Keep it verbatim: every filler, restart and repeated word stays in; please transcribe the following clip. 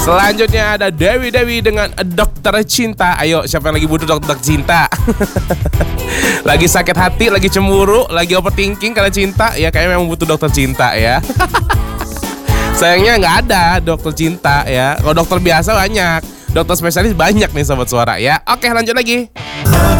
Selanjutnya ada Dewi Dewi dengan dokter cinta. Ayo, siapa yang lagi butuh dokter cinta? Lagi sakit hati, lagi cemburu, lagi overthinking karena cinta, ya kayaknya memang butuh dokter cinta ya. Sayangnya nggak ada dokter cinta ya. Kalau dokter biasa banyak, dokter spesialis banyak nih Sobat Suara ya. Oke, lanjut lagi.